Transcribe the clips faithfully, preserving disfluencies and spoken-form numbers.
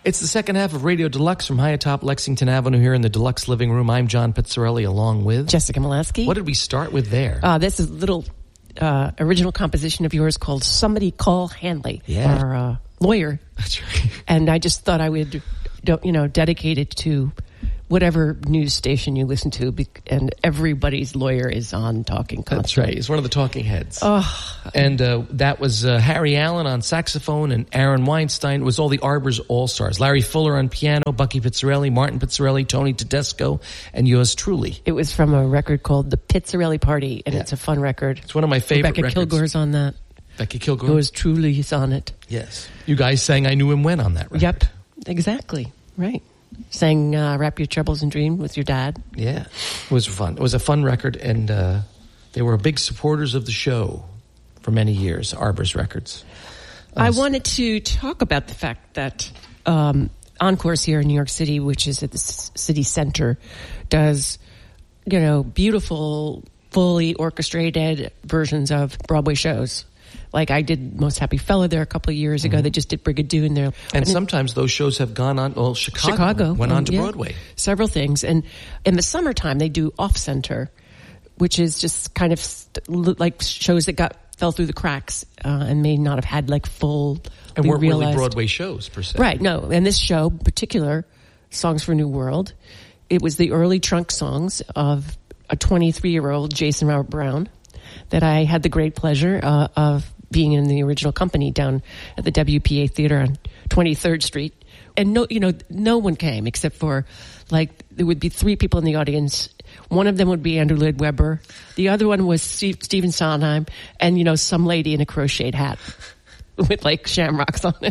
It's the second half of Radio Deluxe from high atop Lexington Avenue here in the Deluxe living room. I'm John Pizzarelli along with Jessica Molesky. What did we start with there? Uh, this is a little uh, original composition of yours called Somebody Call Hanley, Yeah. our uh, lawyer. That's right. And I just thought I would, don't- you know, dedicate it to whatever news station you listen to, bec- and everybody's lawyer is on talking constantly. That's right. He's one of the talking heads. Oh. And uh, that was uh, Harry Allen on saxophone and Aaron Weinstein. It was all the Arbors All-Stars. Larry Fuller on piano, Bucky Pizzarelli, Martin Pizzarelli, Tony Tedesco, and yours truly. It was from a record called The Pizzarelli Party, and Yeah. it's a fun record. It's one of my favorite Rebecca records. Kilgore's on that. Becky Kilgore? Yours truly is on it. Yes. You guys sang I Knew Him When on that record. Yep, exactly. Right. Sang uh, Wrap Your Troubles in Dream with your dad. Yeah. It was fun. It was a fun record, and uh, they were big supporters of the show for many years, Arbors Records. Uh, I wanted to talk about the fact that um, Encores here in New York City, which is at the c- city center, does, you know, beautiful, fully orchestrated versions of Broadway shows. Like I did Most Happy Fella there a couple of years ago. Mm-hmm. They just did Brigadoon there. And it, sometimes those shows have gone on, well, Chicago, Chicago went on to yeah, Broadway. Several things. And in the summertime, they do Off Center, which is just kind of st- like shows that got fell through the cracks uh, and may not have had like full And weren't realized. really Broadway shows, per se. Right, no. And this show, in particular, Songs for a New World, it was the early trunk songs of a twenty-three-year-old Jason Robert Brown that I had the great pleasure uh, of being in the original company down at the W P A Theater on twenty-third Street. And no, you know, no one came except for, like, there would be three people in the audience. One of them would be Andrew Lloyd Webber. The other one was Steve, Stephen Sondheim, and, you know, some lady in a crocheted hat with, like, shamrocks on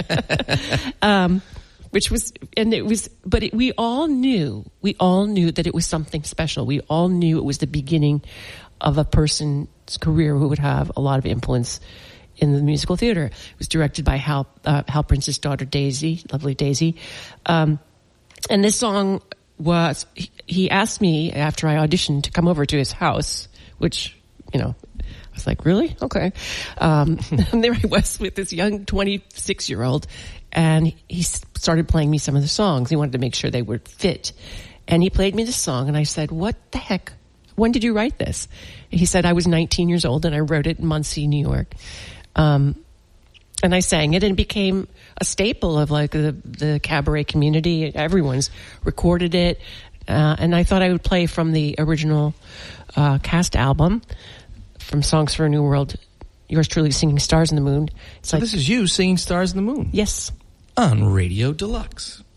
it. um, which was, and it was, but it, we all knew, we all knew that it was something special. We all knew it was the beginning of a person's career who would have a lot of influence in the musical theater. It was directed by Hal, uh, Hal Prince's daughter, Daisy, lovely Daisy. Um, and this song was, he, he asked me after I auditioned to come over to his house, which, you know, I was like, really? Okay. Um, and there I was with this young twenty-six year old, and he started playing me some of the songs. He wanted to make sure they would fit. And he played me the song, and I said, what the heck? When did you write this? And he said, I was nineteen years old, and I wrote it in Muncie, New York. Um, and I sang it, and it became a staple of like the, the cabaret community. Everyone's recorded it. Uh, and I thought I would play from the original uh, cast album, from Songs for a New World, yours truly singing Stars in the Moon. It's So like, this is you singing Stars in the Moon. yes. On Radio Deluxe.